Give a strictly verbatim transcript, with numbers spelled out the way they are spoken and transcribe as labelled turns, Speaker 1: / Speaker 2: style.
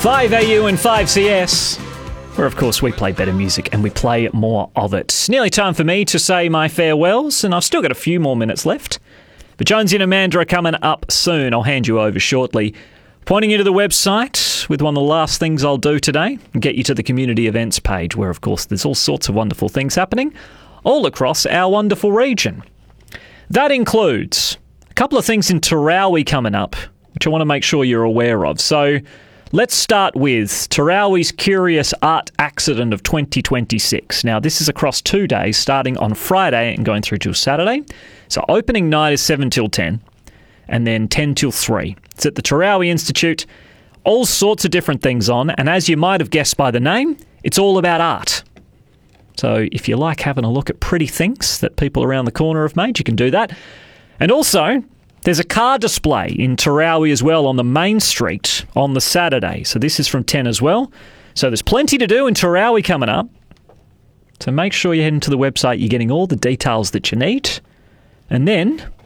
Speaker 1: five A U and five C S, where of course we play better music and we play more of it. It's nearly time for me to say my farewells, and I've still got a few more minutes left. But Jonesy and Amanda are coming up soon. I'll hand you over shortly. Pointing you to the website with one of the last things I'll do today and get you to the community events page, where of course there's all sorts of wonderful things happening all across our wonderful region. That includes a couple of things in Tarawi coming up, which I want to make sure you're aware of. So let's start with Tarawi's Curious Art Accident of twenty twenty-six. Now, this is across two days, starting on Friday and going through till Saturday. So opening night is seven till ten, and then ten till three. It's at the Tarawi Institute. All sorts of different things on, and as you might have guessed by the name, it's all about art. So if you like having a look at pretty things that people around the corner have made, you can do that. And also, there's a car display in Tarawi as well on the main street on the Saturday. So this is from ten as well. So there's plenty to do in Tarawi coming up. So make sure you head into the website. You're getting all the details that you need. And then